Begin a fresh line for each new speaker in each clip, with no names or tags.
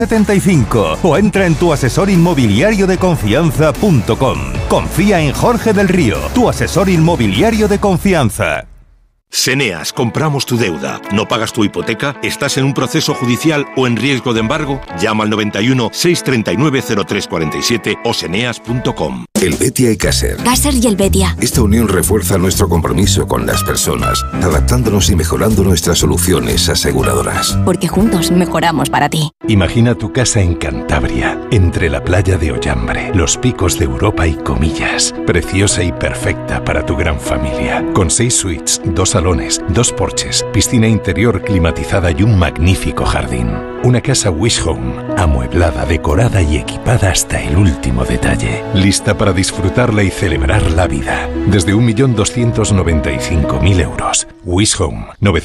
75 o entra en tuasesorinmobiliariodeconfianza.com. Confía en Jorge del Río, tu asesor inmobiliario de confianza.
Seneas, compramos tu deuda. ¿No pagas tu hipoteca? ¿Estás en un proceso judicial o en riesgo de embargo? Llama al 91 639 0347 o seneas.com.
Helvetia y Caser.
Caser y Helvetia.
Esta unión refuerza nuestro compromiso con las personas, adaptándonos y mejorando nuestras soluciones aseguradoras.
Porque juntos mejoramos para ti.
Imagina tu casa en Cantabria, entre la playa de Ollambre, los picos de Europa y Comillas. Preciosa y perfecta para tu gran familia. Con 6 suites, 2 salones, 2 porches, piscina interior climatizada y un magnífico jardín. Una casa Wish Home, amueblada, decorada y equipada hasta el último detalle. Lista para disfrutarla y celebrar la vida. Desde 1.295.000 euros. Wish Home,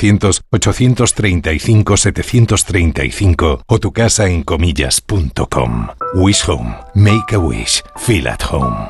900-835-735 o tu casa en comillas.com. Wish Home, make a wish, feel at home.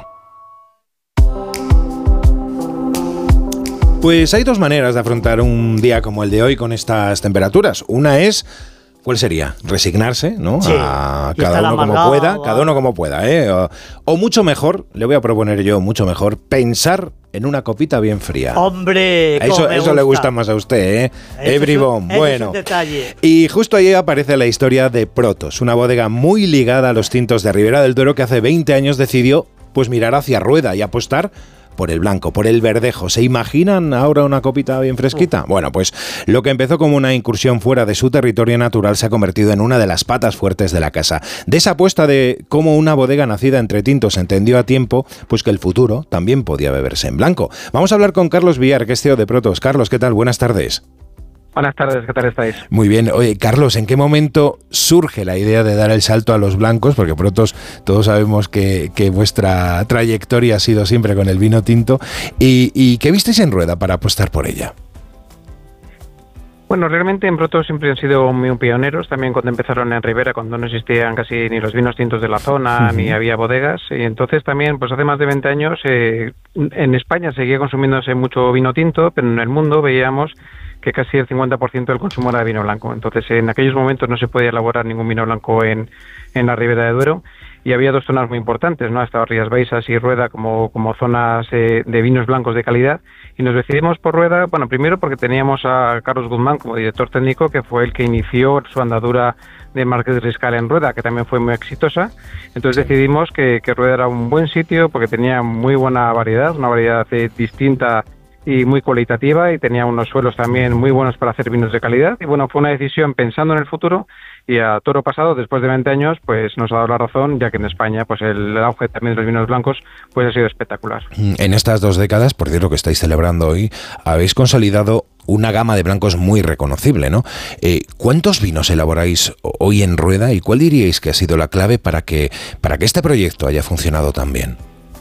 Pues hay dos maneras de afrontar un día como el de hoy con estas temperaturas. Una es, ¿cuál sería? Resignarse, ¿no?
Sí,
a cada uno como pueda, cada uno como pueda, ¿eh? O mucho mejor, le voy a proponer yo, mucho mejor, pensar en una copita bien fría.
¡Hombre!
Eso le gusta más a usted, ¿eh? Everybomb, bueno.
Detalle.
Y justo ahí aparece la historia de Protos, una bodega muy ligada a los tintos de Ribera del Duero que hace 20 años decidió pues mirar hacia Rueda y apostar por el blanco, por el verdejo. ¿Se imaginan ahora una copita bien fresquita? Bueno, pues lo que empezó como una incursión fuera de su territorio natural se ha convertido en una de las patas fuertes de la casa. De esa apuesta de cómo una bodega nacida entre tintos entendió a tiempo, pues que el futuro también podía beberse en blanco. Vamos a hablar con Carlos Villar, que es CEO de Protos. Carlos, ¿qué tal? Buenas tardes.
Buenas tardes, ¿qué tal estáis?
Muy bien. Oye, Carlos, ¿en qué momento surge la idea de dar el salto a los blancos? Porque Protos, todos sabemos que vuestra trayectoria ha sido siempre con el vino tinto. ¿Y qué visteis en Rueda para apostar por ella?
Bueno, realmente en Protos siempre han sido muy pioneros, también cuando empezaron en Ribera, cuando no existían casi ni los vinos tintos de la zona, ni había bodegas, y entonces también, pues hace más de 20 años, en España seguía consumiéndose mucho vino tinto, pero en el mundo veíamos que casi el 50% del consumo era de vino blanco. Entonces, en aquellos momentos no se podía elaborar ningún vino blanco en la Ribera de Duero, y había dos zonas muy importantes, ¿no? Estaban Rías Baixas y Rueda como zonas de vinos blancos de calidad, y nos decidimos por Rueda, bueno, primero porque teníamos a Carlos Guzmán como director técnico, que fue el que inició su andadura de Marqués de Riscal en Rueda, que también fue muy exitosa. Entonces decidimos que Rueda era un buen sitio porque tenía muy buena variedad, una variedad distinta y muy cualitativa, y tenía unos suelos también muy buenos para hacer vinos de calidad. Y bueno, fue una decisión pensando en el futuro, y a toro pasado, después de 20 años, pues nos ha dado la razón, ya que en España pues el auge también de los vinos blancos pues ha sido espectacular.
En estas 2 décadas, por cierto, que estáis celebrando hoy, habéis consolidado una gama de blancos muy reconocible, ¿no? ¿Cuántos vinos elaboráis hoy en Rueda y cuál diríais que ha sido la clave para que este proyecto haya funcionado tan bien?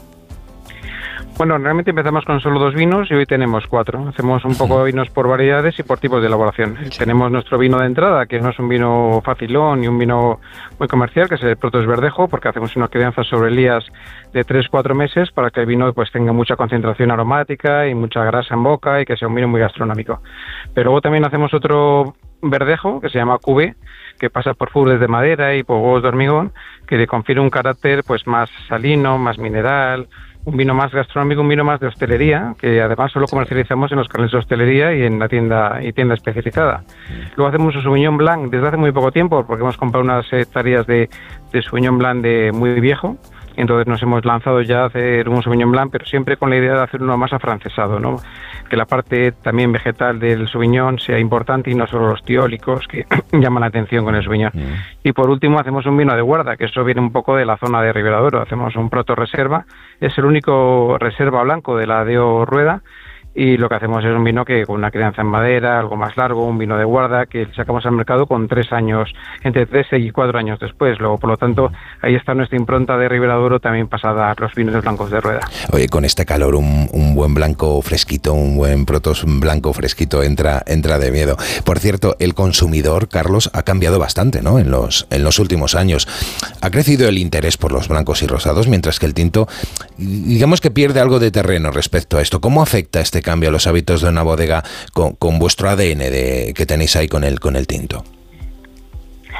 Bueno, realmente empezamos con solo 2 vinos y hoy tenemos 4. Hacemos un poco de vinos por variedades y por tipos de elaboración. Tenemos nuestro vino de entrada, que no es un vino facilón ni un vino muy comercial, que es el Protos Verdejo, porque hacemos una crianza sobre elías de 3-4 meses para que el vino pues tenga mucha concentración aromática y mucha grasa en boca y que sea un vino muy gastronómico. Pero luego también hacemos otro verdejo que se llama Cuvée, que pasa por fubres de madera y por huevos de hormigón, que le confiere un carácter pues más salino, más mineral, un vino más gastronómico, un vino más de hostelería, que además solo comercializamos en los canales de hostelería y en la tienda especializada. Luego hacemos un Sauvignon Blanc desde hace muy poco tiempo, porque hemos comprado unas hectáreas de Sauvignon Blanc de muy viejo. Entonces nos hemos lanzado ya a hacer un Sauvignon Blanc, pero siempre con la idea de hacer uno más afrancesado, ¿no? Que la parte también vegetal del Sauvignon sea importante y no solo los tiólicos que llaman la atención con el Sauvignon. Y por último hacemos un vino de guarda, que eso viene un poco de la zona de Ribera Duero. Hacemos un Proto Reserva, es el único reserva blanco de la DO Rueda, y lo que hacemos es un vino que con una crianza en madera, algo más largo, un vino de guarda que sacamos al mercado con 3 años, entre 3 y 4 años después. Luego, por lo tanto, ahí está nuestra impronta de Ribera Duero también pasada a los vinos blancos de Rueda.
Oye, con este calor un buen blanco fresquito, un buen Protos blanco fresquito entra de miedo. Por cierto, el consumidor, Carlos, ha cambiado bastante, ¿no? En los últimos años. Ha crecido el interés por los blancos y rosados, mientras que el tinto, digamos que pierde algo de terreno respecto a esto. ¿Cómo afecta este cambio a los hábitos de una bodega con vuestro ADN que tenéis ahí con el tinto?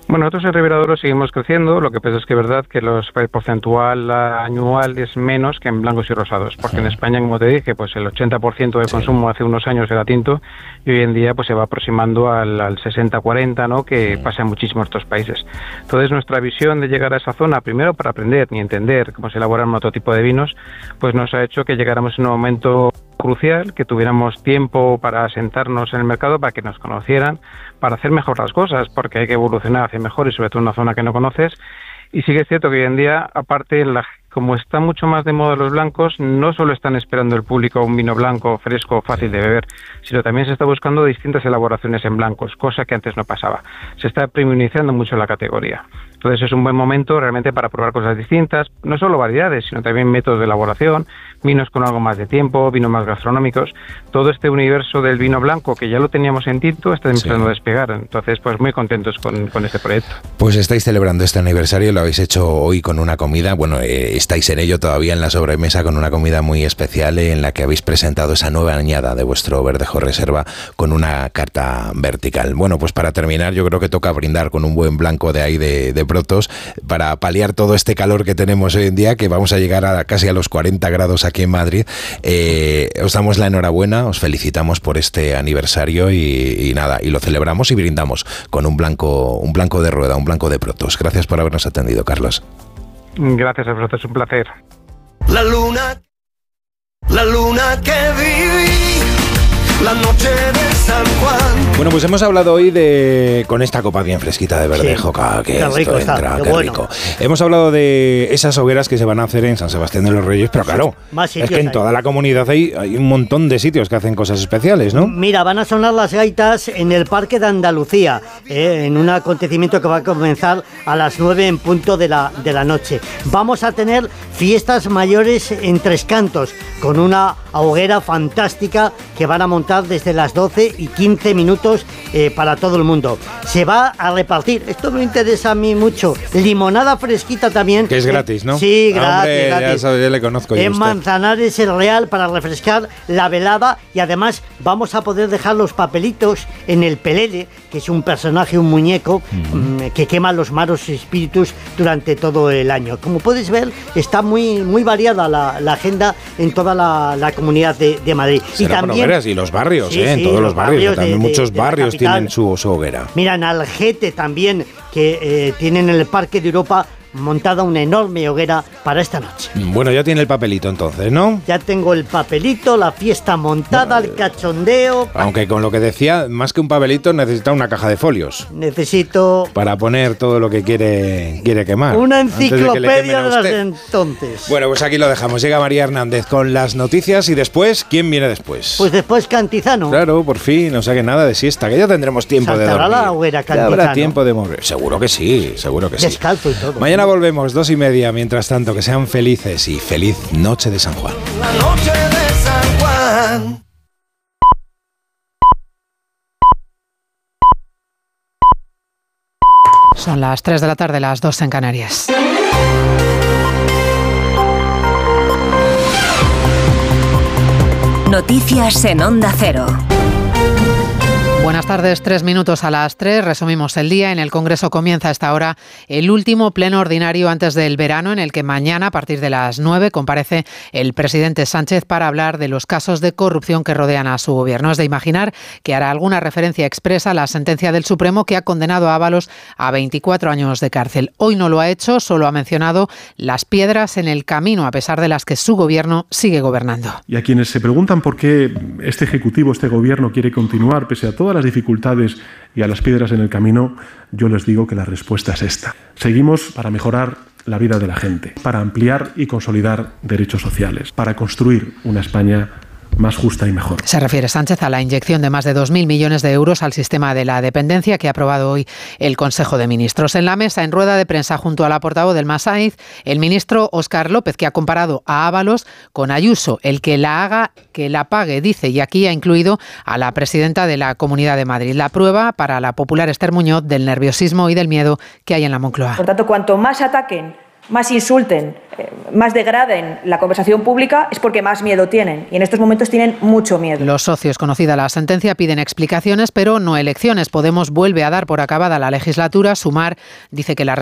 Bueno, nosotros en Ribera del Duero seguimos creciendo, lo que pasa es que es verdad que el porcentual anual es menos que en blancos y rosados, porque en España, como te dije, pues el 80% del consumo hace unos años era tinto y hoy en día pues se va aproximando al 60-40, ¿no?, que pasa en muchísimos otros países. Entonces nuestra visión de llegar a esa zona, primero para aprender y entender cómo se elaboran otro tipo de vinos, pues nos ha hecho que llegáramos en un momento crucial, que tuviéramos tiempo para sentarnos en el mercado, para que nos conocieran, para hacer mejor las cosas, porque hay que evolucionar hacia mejor y sobre todo en una zona que no conoces. Y sí que es cierto que hoy en día, aparte, como está mucho más de moda los blancos, no solo están esperando el público un vino blanco, fresco, fácil de beber, sino también se está buscando distintas elaboraciones en blancos, cosa que antes no pasaba. Se está premiumizando mucho la categoría. Entonces es un buen momento realmente para probar cosas distintas, no solo variedades, sino también métodos de elaboración, vinos con algo más de tiempo, vinos más gastronómicos. Todo este universo del vino blanco, que ya lo teníamos en tinto, está empezando a despegar. Entonces, pues muy contentos con este proyecto.
Pues estáis celebrando este aniversario, lo habéis hecho hoy con una comida, bueno, estáis en ello todavía en la sobremesa con una comida muy especial en la que habéis presentado esa nueva añada de vuestro Verdejo Reserva con una carta vertical. Bueno, pues para terminar yo creo que toca brindar con un buen blanco de ahí de Protos para paliar todo este calor que tenemos hoy en día, que vamos a llegar casi a los 40 grados aquí en Madrid. Os damos la enhorabuena, os felicitamos por este aniversario y nada, y lo celebramos y brindamos con un blanco de rueda, un blanco de Protos. Gracias por habernos atendido, Carlos.
Gracias a vosotros, es un placer.
La luna que viví, la noche de San Juan.
Bueno, pues hemos hablado hoy con esta copa bien fresquita de verdejo, que rico entra, qué bueno. Rico. Hemos hablado de esas hogueras que se van a hacer en San Sebastián de los Reyes, pero claro, es que en toda la comunidad hay un montón de sitios que hacen cosas especiales, ¿no?
Mira, van a sonar las gaitas en el Parque de Andalucía, en un acontecimiento que va a comenzar a las 9 en punto de la noche. Vamos a tener fiestas mayores en Tres Cantos, con una hoguera fantástica que van a montar desde las 12 y 15 minutos para todo el mundo. Se va a repartir, esto me interesa a mí mucho, limonada fresquita también.
Que es gratis, ¿no?
Sí, gratis.
Gratis. Ya le conozco.
En Manzanares el Real para refrescar la velada y además vamos a poder dejar los papelitos en el pelele, que es un personaje, un muñeco que quema los malos espíritus durante todo el año. Como puedes ver, está muy variada la agenda en toda la comunidad de Madrid.
Y también y los barrios, sí, en todos los barrios también muchos barrios tienen su hoguera.
Mira, en Algete también, que tienen en el Parque de Europa montada una enorme hoguera para esta noche.
Bueno, ya tiene el papelito entonces, ¿no?
Ya tengo el papelito, la fiesta montada, el cachondeo.
Aunque con lo que decía, más que un papelito necesita una caja de folios.
Necesito
para poner todo lo que quiere quemar.
Una enciclopedia de las de entonces.
Bueno, pues aquí lo dejamos. Llega María Hernández con las noticias y después, ¿quién viene después?
Pues después Cantizano.
Claro, por fin, o sea que nada de siesta, que ya tendremos tiempo de dormir.
La hoguera Cantizano.
Ya habrá tiempo de mover. Seguro que sí, seguro que sí.
Descalzo y todo.
Mañana volvemos 2:30. Mientras tanto, que sean felices y feliz noche de San Juan.
La noche de San Juan.
Son las 3 de la tarde, las 2 en Canarias.
Noticias en Onda Cero.
Buenas tardes, 3 minutos a las 3, resumimos el día. En el Congreso comienza a esta hora el último pleno ordinario antes del verano, en el que mañana, a partir de las 9, comparece el presidente Sánchez para hablar de los casos de corrupción que rodean a su gobierno. Es de imaginar que hará alguna referencia expresa a la sentencia del Supremo que ha condenado a Ábalos a 24 años de cárcel. Hoy no lo ha hecho, solo ha mencionado las piedras en el camino, a pesar de las que su gobierno sigue gobernando.
Y a quienes se preguntan por qué este Ejecutivo, este gobierno quiere continuar pese a todas las dificultades y a las piedras en el camino, yo les digo que la respuesta es esta. Seguimos para mejorar la vida de la gente, para ampliar y consolidar derechos sociales, para construir una España más justa y mejor.
Se refiere Sánchez a la inyección de más de 2.000 millones de euros al sistema de la dependencia que ha aprobado hoy el Consejo de Ministros. En la mesa, en rueda de prensa junto a la portavoz del Masaiz, el ministro Óscar López, que ha comparado a Ábalos con Ayuso, el que la haga, que la pague, dice, y aquí ha incluido a la presidenta de la Comunidad de Madrid. La prueba para la popular Esther Muñoz del nerviosismo y del miedo que hay en la Moncloa.
Por tanto, cuanto más ataquen más insulten, más degraden la conversación pública, es porque más miedo tienen. Y en estos momentos tienen mucho miedo.
Los socios, conocida la sentencia, piden explicaciones, pero no elecciones. Podemos vuelve a dar por acabada la legislatura. Sumar dice que la